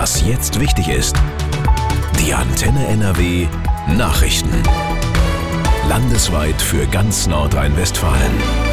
Was jetzt wichtig ist. Die Antenne NRW Nachrichten. Landesweit für ganz Nordrhein-Westfalen.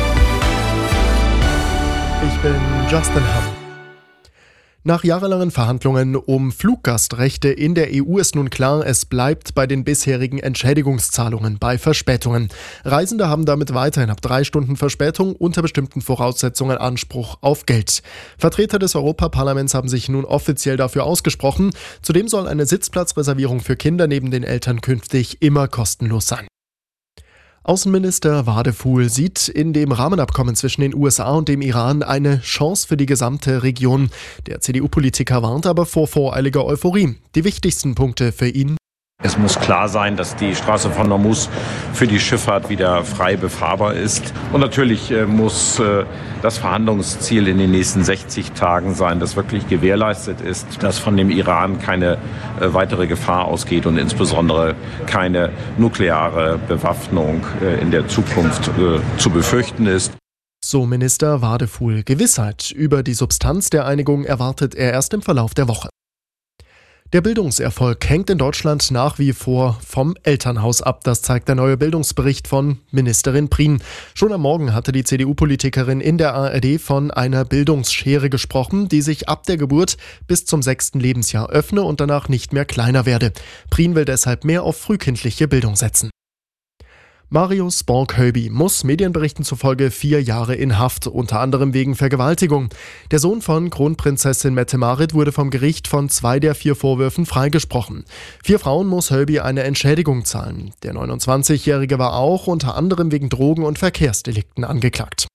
Ich bin Justin Hamm. Nach jahrelangen Verhandlungen um Fluggastrechte in der EU ist nun klar, es bleibt bei den bisherigen Entschädigungszahlungen bei Verspätungen. Reisende haben damit weiterhin ab 3 Stunden Verspätung unter bestimmten Voraussetzungen Anspruch auf Geld. Vertreter des Europaparlaments haben sich nun offiziell dafür ausgesprochen. Zudem soll eine Sitzplatzreservierung für Kinder neben den Eltern künftig immer kostenlos sein. Außenminister Wadefuhl sieht in dem Rahmenabkommen zwischen den USA und dem Iran eine Chance für die gesamte Region. Der CDU-Politiker warnt aber vor voreiliger Euphorie. Die wichtigsten Punkte für ihn: Es muss klar sein, dass die Straße von Hormuz für die Schifffahrt wieder frei befahrbar ist. Und natürlich muss das Verhandlungsziel in den nächsten 60 Tagen sein, dass wirklich gewährleistet ist, dass von dem Iran keine weitere Gefahr ausgeht und insbesondere keine nukleare Bewaffnung in der Zukunft zu befürchten ist. So Minister Wadefuhl. Gewissheit über die Substanz der Einigung erwartet er erst im Verlauf der Woche. Der Bildungserfolg hängt in Deutschland nach wie vor vom Elternhaus ab. Das zeigt der neue Bildungsbericht von Ministerin Prien. Schon am Morgen hatte die CDU-Politikerin in der ARD von einer Bildungsschere gesprochen, die sich ab der Geburt bis zum 6. Lebensjahr öffne und danach nicht mehr kleiner werde. Prien will deshalb mehr auf frühkindliche Bildung setzen. Marius Borg-Hölby muss Medienberichten zufolge 4 Jahre in Haft, unter anderem wegen Vergewaltigung. Der Sohn von Kronprinzessin Mette-Marit wurde vom Gericht von 2 der 4 Vorwürfen freigesprochen. 4 Frauen muss Hölby eine Entschädigung zahlen. Der 29-Jährige war auch unter anderem wegen Drogen- und Verkehrsdelikten angeklagt.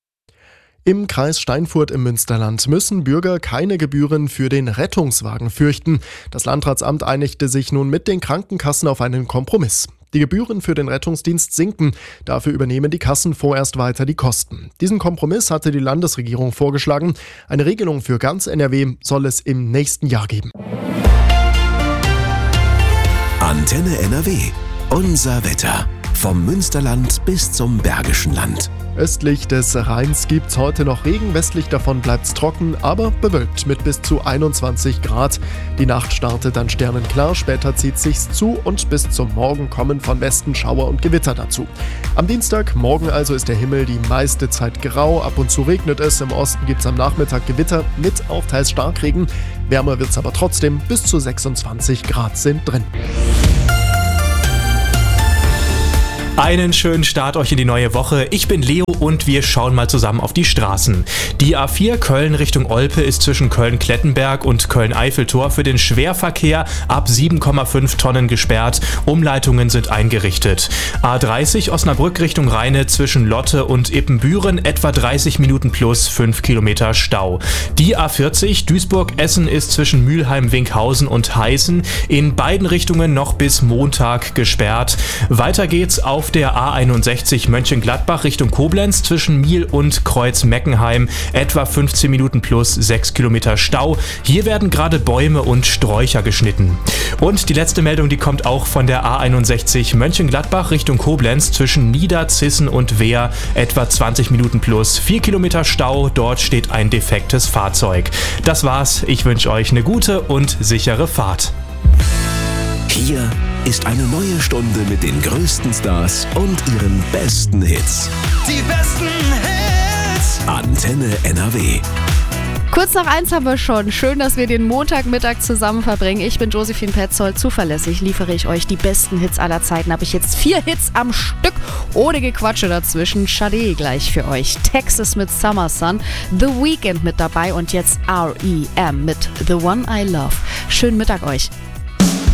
Im Kreis Steinfurt im Münsterland müssen Bürger keine Gebühren für den Rettungswagen fürchten. Das Landratsamt einigte sich nun mit den Krankenkassen auf einen Kompromiss. Die Gebühren für den Rettungsdienst sinken, dafür übernehmen die Kassen vorerst weiter die Kosten. Diesen Kompromiss hatte die Landesregierung vorgeschlagen. Eine Regelung für ganz NRW soll es im nächsten Jahr geben. Antenne NRW. Unser Wetter. Vom Münsterland bis zum Bergischen Land. Östlich des Rheins gibt's heute noch Regen, westlich davon bleibt's trocken, aber bewölkt mit bis zu 21 Grad. Die Nacht startet dann sternenklar, später zieht sich's zu und bis zum Morgen kommen von Westen Schauer und Gewitter dazu. Am Dienstag, morgen also, ist der Himmel die meiste Zeit grau, ab und zu regnet es, im Osten gibt's am Nachmittag Gewitter mit auch teils Starkregen. Wärmer wird's aber trotzdem, bis zu 26 Grad sind drin. Einen schönen Start euch in die neue Woche. Ich bin Leo und wir schauen mal zusammen auf die Straßen. Die A4 Köln Richtung Olpe ist zwischen Köln-Klettenberg und Köln-Eiffeltor für den Schwerverkehr ab 7,5 Tonnen gesperrt. Umleitungen sind eingerichtet. A30 Osnabrück Richtung Rheine zwischen Lotte und Ippenbüren etwa 30 Minuten plus 5 Kilometer Stau. Die A40 Duisburg-Essen ist zwischen Mülheim-Winkhausen und Heißen in beiden Richtungen noch bis Montag gesperrt. Weiter geht's auf der A61 Mönchengladbach Richtung Koblenz zwischen Miel und Kreuz-Meckenheim etwa 15 Minuten plus 6 Kilometer Stau. Hier werden gerade Bäume und Sträucher geschnitten. Und die letzte Meldung, die kommt auch von der A61 Mönchengladbach Richtung Koblenz zwischen Niederzissen und Wehr etwa 20 Minuten plus 4 Kilometer Stau. Dort steht ein defektes Fahrzeug. Das war's. Ich wünsche euch eine gute und sichere Fahrt. Hier ist eine neue Stunde mit den größten Stars und ihren besten Hits. Die besten Hits! Antenne NRW. Kurz nach 1 haben wir schon. Schön, dass wir den Montagmittag zusammen verbringen. Ich bin Josephine Petzold. Zuverlässig liefere ich euch die besten Hits aller Zeiten. Habe ich jetzt 4 Hits am Stück, ohne Gequatsche dazwischen. Sade gleich für euch. Texas mit Summer Sun. The Weeknd mit dabei und jetzt R.E.M. mit The One I Love. Schönen Mittag euch.